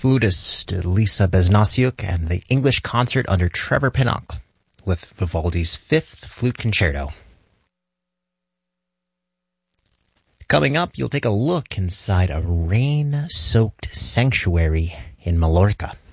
flutist Lisa Besnasiuk and the English Concert under Trevor Pinnock with Vivaldi's Fifth Flute Concerto. Coming up, you'll take a look inside a rain-soaked sanctuary in Mallorca.